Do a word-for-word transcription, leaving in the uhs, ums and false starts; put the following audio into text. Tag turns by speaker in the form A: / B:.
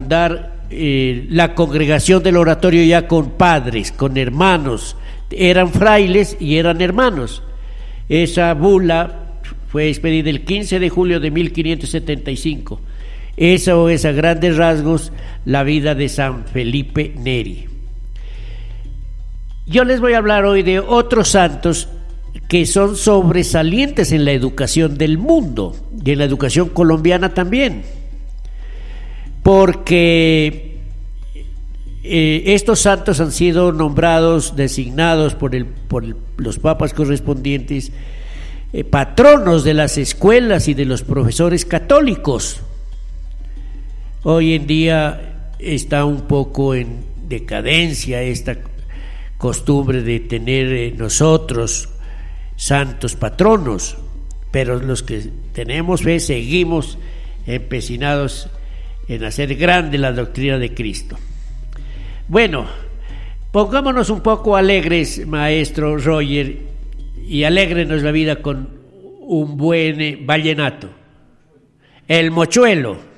A: fundar eh, la congregación del oratorio ya con padres, con hermanos. Eran frailes y eran hermanos. Esa bula fue expedida el quince de julio de mil quinientos setenta y cinco. Eso es a grandes rasgos la vida de San Felipe Neri. Yo les voy a hablar hoy de otros santos que son sobresalientes en la educación del mundo y en la educación colombiana también, porque eh, estos santos han sido nombrados, designados por, el, por el, los papas correspondientes, eh, patronos de las escuelas y de los profesores católicos. Hoy en día está un poco en decadencia esta costumbre de tener eh, nosotros santos patronos, pero los que tenemos fe seguimos empecinados en hacer grande la doctrina de Cristo. Bueno, pongámonos un poco alegres, maestro Roger, y alégrenos la vida con un buen eh, vallenato, el mochuelo.